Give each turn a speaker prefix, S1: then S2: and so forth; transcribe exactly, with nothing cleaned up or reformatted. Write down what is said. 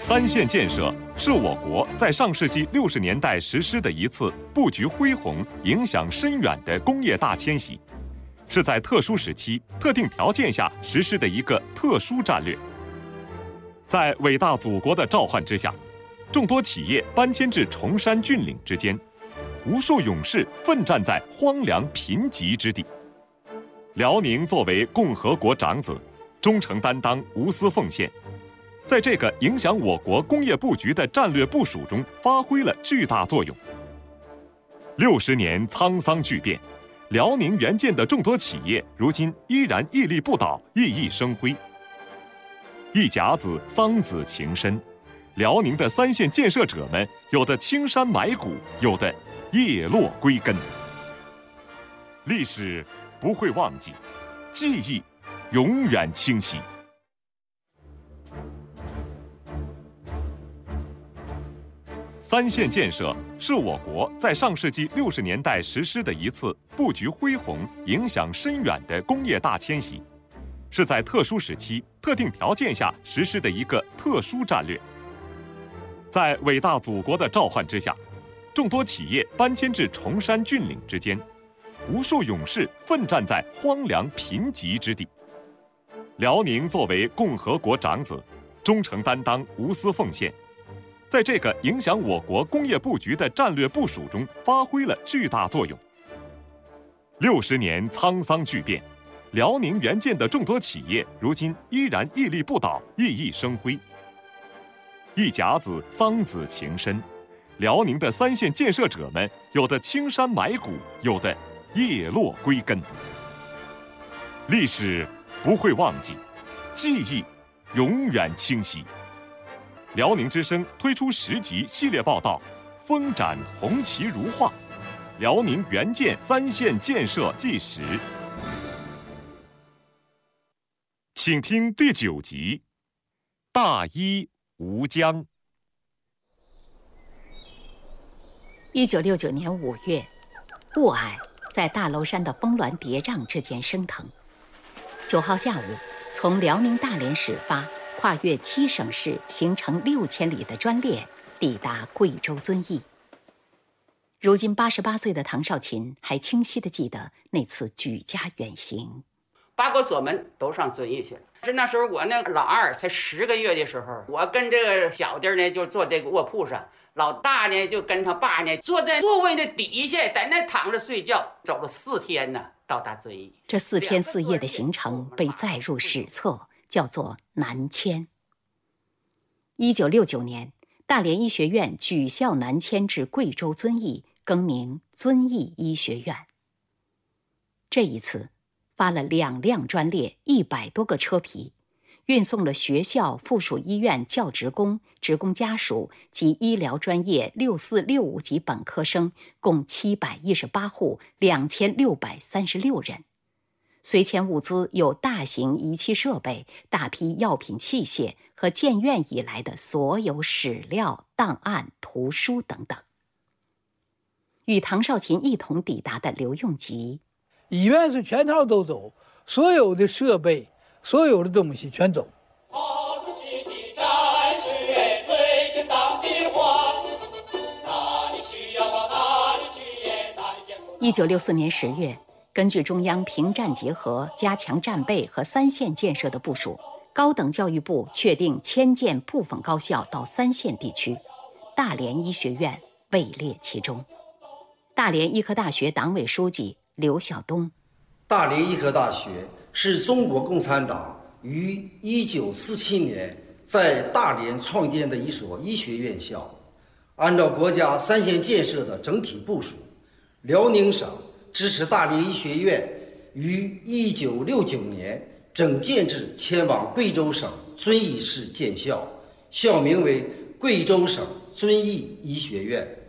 S1: 三线建设是我国在上世纪六十年代实施的一次布局恢宏、影响深远的工业大迁徙，是在特殊时期、特定条件下实施的一个特殊战略。在伟大祖国的召唤之下，众多企业搬迁至崇山峻岭之间，无数勇士奋战在荒凉贫瘠之地。辽宁作为共和国长子，忠诚担当、无私奉献，在这个影响我国工业布局的战略部署中发挥了巨大作用。六十年沧桑巨变，辽宁援建的众多企业如今依然屹立不倒、熠熠生辉。一甲子桑梓情深，辽宁的三线建设者们，有的青山埋骨，有的叶落归根。历史不会忘记，记忆永远清晰。三线建设是我国在上世纪六十年代实施的一次布局恢宏、影响深远的工业大迁徙，是在特殊时期、特定条件下实施的一个特殊战略。在伟大祖国的召唤之下，众多企业搬迁至崇山峻岭之间，无数勇士奋战在荒凉贫瘠之地。辽宁作为共和国长子，忠诚担当、无私奉献，在这个影响我国工业布局的战略部署中发挥了巨大作用。六十年沧桑巨变，辽宁援建的众多企业如今依然屹立不倒、熠熠生辉。一甲子桑梓情深，辽宁的三线建设者们，有的青山埋骨，有的叶落归根。历史不会忘记，记忆永远清晰。辽宁之声推出十集系列报道《风展红旗如画》，辽宁援建三线建设纪实。请听第九集《大医吴江》。
S2: 一九六九年五月，雾霭在大娄山的峰峦叠嶂之间升腾。九号下午，从辽宁大连始发，跨越七省市，行程六千里的专列抵达贵州遵义。如今八十八岁的唐少琴还清晰地记得那次举家远行。
S3: 八国锁门都上遵义去了。是那时候我那老二才十个月的时候，我跟这个小弟呢就坐这个卧铺上，老大呢就跟他爸呢坐在座位的底下，在那躺着睡觉。走了四天呢，到达遵义。
S2: 这四天四夜的行程被载入史册，叫做南迁。一九六九年，大连医学院举校南迁至贵州遵义，更名遵义医学院。这一次发了两辆专列，一百多个车皮，运送了学校、附属医院教职工、职工家属及医疗专业六四六五级本科生共七百一十八户，两千六百三十六人。随迁物资有大型仪器设备、大批药品器械和建院以来的所有史料、档案、图书等等。与唐少琴一同抵达的刘用吉，
S4: 医院是全套都走，所有的设备、所有的东西全走。
S2: 一九六四年十月，根据中央平战结合、加强战备和三线建设的部署，高等教育部确定迁建部分高校到三线地区，大连医学院位列其中。大连医科大学党委书记刘晓东：
S5: 大连医科大学是中国共产党于一九四七年在大连创建的一所医学院校。按照国家三线建设的整体部署，辽宁省支持大连医学院于一九六九年整建制迁往贵州省遵义市建校，校名为贵州省遵义医学院。